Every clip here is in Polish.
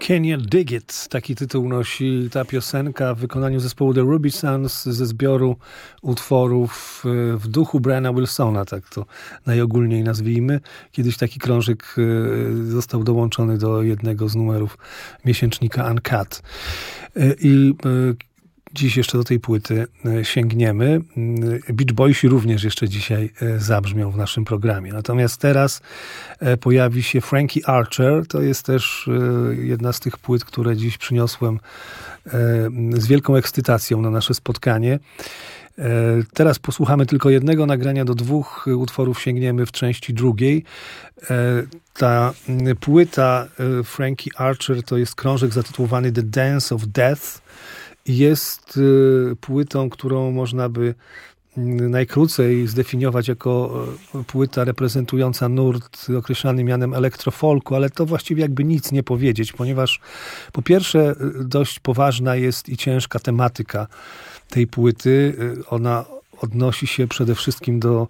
Can You Dig It? Taki tytuł nosi ta piosenka w wykonaniu zespołu The Ruby Sons ze zbioru utworów w duchu Briana Wilsona, tak to najogólniej nazwijmy. Kiedyś taki krążyk został dołączony do jednego z numerów miesięcznika Uncut. I dziś jeszcze do tej płyty sięgniemy. Beach Boysi również jeszcze dzisiaj zabrzmią w naszym programie. Natomiast teraz pojawi się Frankie Archer. To jest też jedna z tych płyt, które dziś przyniosłem z wielką ekscytacją na nasze spotkanie. Teraz posłuchamy tylko jednego nagrania, do dwóch utworów sięgniemy w części drugiej. Ta płyta Frankie Archer to jest krążek zatytułowany The Dance of Death. Jest płytą, którą można by najkrócej zdefiniować jako płyta reprezentująca nurt określany mianem elektrofolku, ale to właściwie jakby nic nie powiedzieć, ponieważ po pierwsze dość poważna jest i ciężka tematyka tej płyty. Ona odnosi się przede wszystkim do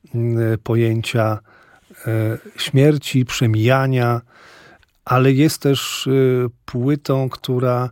pojęcia śmierci, przemijania, ale jest też płytą, która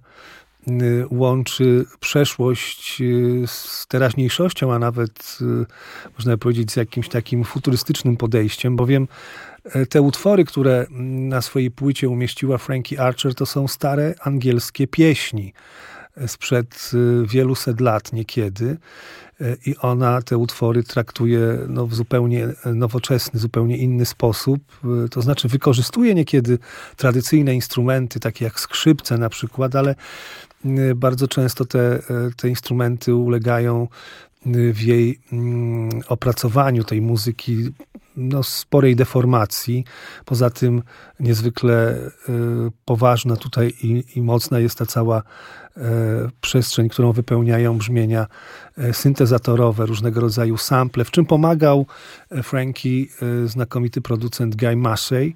łączy przeszłość z teraźniejszością, a nawet można powiedzieć z jakimś takim futurystycznym podejściem, bowiem te utwory, które na swojej płycie umieściła Frankie Archer, to są stare angielskie pieśni sprzed wielu set lat niekiedy i ona te utwory traktuje w zupełnie nowoczesny, zupełnie inny sposób. To znaczy wykorzystuje niekiedy tradycyjne instrumenty, takie jak skrzypce na przykład, ale bardzo często te instrumenty ulegają w jej opracowaniu tej muzyki sporej deformacji. Poza tym niezwykle poważna tutaj i mocna jest ta cała przestrzeń, którą wypełniają brzmienia syntezatorowe, różnego rodzaju sample, w czym pomagał Frankie znakomity producent Guy Massey.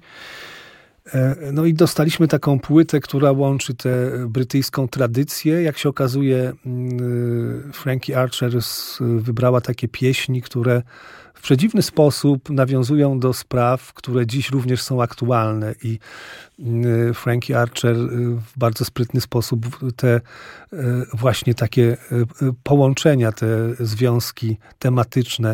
No i dostaliśmy taką płytę, która łączy tę brytyjską tradycję. Jak się okazuje, Frankie Archer wybrała takie pieśni, które w przedziwny sposób nawiązują do spraw, które dziś również są aktualne i Frankie Archer w bardzo sprytny sposób te właśnie takie połączenia, te związki tematyczne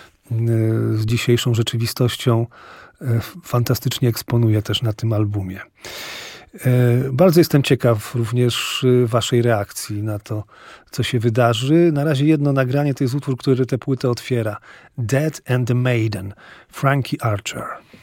z dzisiejszą rzeczywistością fantastycznie eksponuje też na tym albumie. Bardzo jestem ciekaw również waszej reakcji na to, co się wydarzy. Na razie jedno nagranie to jest utwór, który tę płytę otwiera. Dead and the Maiden, Frankie Archer.